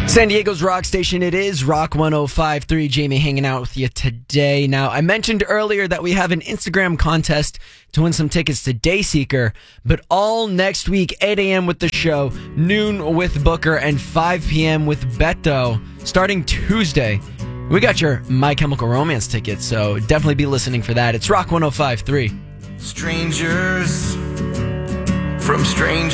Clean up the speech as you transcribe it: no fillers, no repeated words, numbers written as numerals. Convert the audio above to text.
San Diego's rock station, it is Rock 105.3. Jamie hanging out with you today. Now, I mentioned earlier that we have an Instagram contest to win some tickets to Dayseeker, but all next week, 8 a.m. with the show, noon with Booker, and 5 p.m. with Beto, starting Tuesday. We got your My Chemical Romance tickets, so definitely be listening for that. It's Rock 105.3. Strangers from strangers.